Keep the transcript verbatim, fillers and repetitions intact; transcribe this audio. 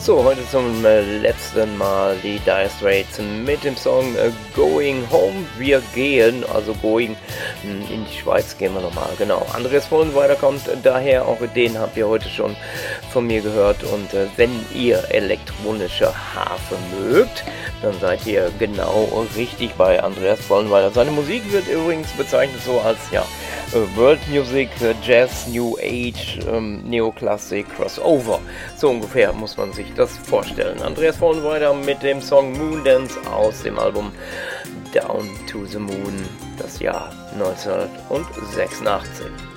So, heute zum äh, letzten Mal die Dire Straits mit dem Song äh, Going Home. Wir gehen, also going, mh, in die Schweiz gehen wir nochmal, genau. Andreas Vollenweider kommt äh, daher, auch den habt ihr heute schon von mir gehört. Und äh, wenn ihr elektronische Harfe mögt, dann seid ihr genau richtig bei Andreas Vollenweider. Seine Musik wird übrigens bezeichnet so als, ja, World Music, Jazz, New Age, ähm, Neoklassik, Crossover. So ungefähr muss man sich das vorstellen. Andreas Vollenweider mit dem Song Moondance aus dem Album Down to the Moon, das Jahr neunzehnhundertsechsundachtzig.